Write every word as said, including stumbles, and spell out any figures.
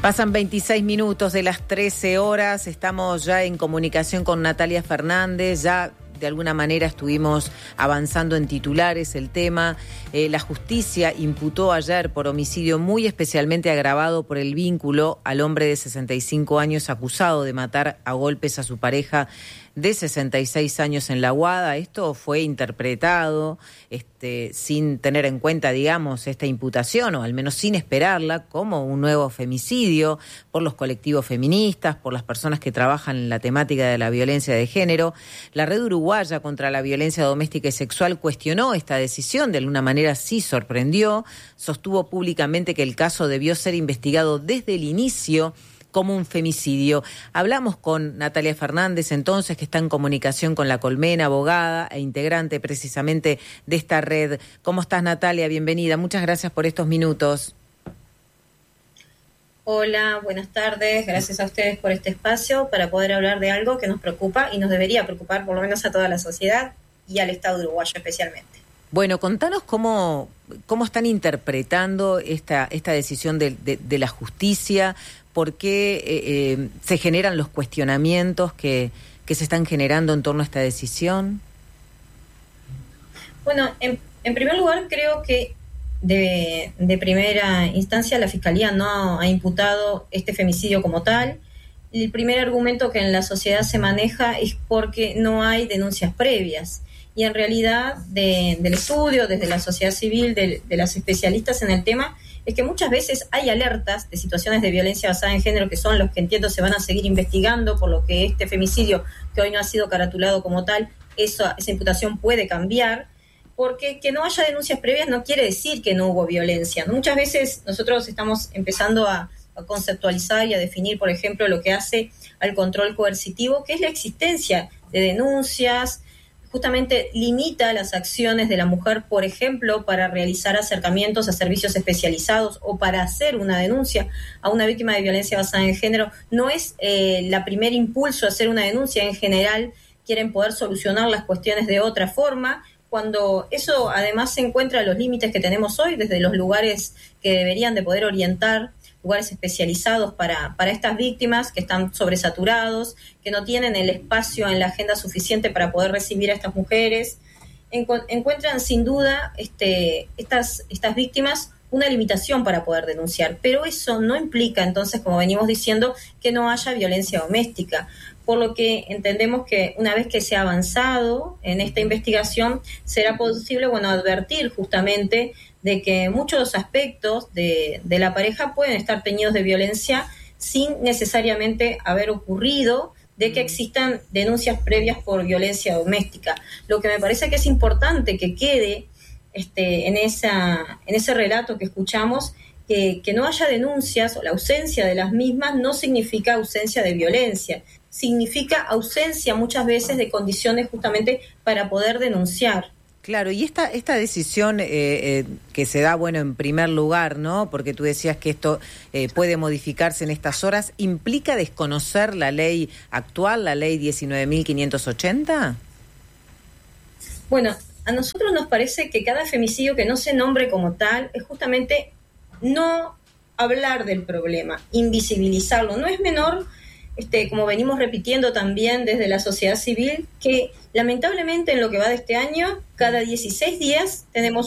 Pasan veintiséis minutos de las trece horas, estamos ya en comunicación con Natalia Fernández, ya de alguna manera estuvimos avanzando en titulares el tema. Eh, la justicia imputó ayer por homicidio muy especialmente agravado por el vínculo al hombre de sesenta y cinco años acusado de matar a golpes a su pareja de sesenta y seis años en La Aguada. Esto fue interpretado este, sin tener en cuenta, digamos, esta imputación, o al menos sin esperarla, como un nuevo femicidio por los colectivos feministas, por las personas que trabajan en la temática de la violencia de género. La Red Uruguaya contra la Violencia Doméstica y Sexual cuestionó esta decisión, de alguna manera sí sorprendió, sostuvo públicamente que el caso debió ser investigado desde el inicio como un femicidio. Hablamos con Natalia Fernández, entonces, que está en comunicación con La Colmena, abogada e integrante precisamente de esta red. ¿Cómo estás, Natalia? Bienvenida. Muchas gracias por estos minutos. Hola, buenas tardes. Gracias a ustedes por este espacio para poder hablar de algo que nos preocupa y nos debería preocupar por lo menos a toda la sociedad y al Estado uruguayo especialmente. Bueno, contanos cómo, cómo están interpretando esta, esta decisión de, de, de la justicia. ¿Por qué eh, eh, se generan los cuestionamientos que, que se están generando en torno a esta decisión? Bueno, en, en primer lugar, creo que de, de primera instancia la Fiscalía no ha imputado este femicidio como tal. El primer argumento que en la sociedad se maneja es porque no hay denuncias previas. Y en realidad, de, del estudio, desde la sociedad civil, de, de las especialistas en el tema, es que muchas veces hay alertas de situaciones de violencia basada en género que son los que entiendo se van a seguir investigando, por lo que este femicidio, que hoy no ha sido caratulado como tal, eso, esa imputación puede cambiar, porque que no haya denuncias previas no quiere decir que no hubo violencia. Muchas veces nosotros estamos empezando a, a conceptualizar y a definir, por ejemplo, lo que hace al control coercitivo, que es la existencia de denuncias. Justamente limita las acciones de la mujer, por ejemplo, para realizar acercamientos a servicios especializados o para hacer una denuncia a una víctima de violencia basada en género. No es eh, la primer impulso a hacer una denuncia. En general quieren poder solucionar las cuestiones de otra forma, cuando eso además se encuentra en los límites que tenemos hoy, desde los lugares que deberían de poder orientar, lugares especializados para, para estas víctimas que están sobresaturados, que no tienen el espacio en la agenda suficiente para poder recibir a estas mujeres. Encu- encuentran sin duda este, estas, estas víctimas una limitación para poder denunciar, pero eso no implica entonces, como venimos diciendo, que no haya violencia doméstica, por lo que entendemos que una vez que se ha avanzado en esta investigación, será posible, bueno, advertir justamente de que muchos aspectos de, de la pareja pueden estar teñidos de violencia sin necesariamente haber ocurrido, de que existan denuncias previas por violencia doméstica. Lo que me parece que es importante que quede este, en, esa, en ese relato que escuchamos, que, que no haya denuncias o la ausencia de las mismas no significa ausencia de violencia, significa ausencia muchas veces de condiciones justamente para poder denunciar. Claro, y esta esta decisión eh, eh, que se da, bueno, en primer lugar, ¿no? Porque tú decías que esto eh, puede modificarse en estas horas, ¿implica desconocer la ley actual, la ley diecinueve mil quinientos ochenta? Bueno, a nosotros nos parece que cada femicidio que no se nombre como tal es justamente no hablar del problema, invisibilizarlo. No es menor, este, como venimos repitiendo también desde la sociedad civil, que lamentablemente en lo que va de este año, cada dieciséis días tenemos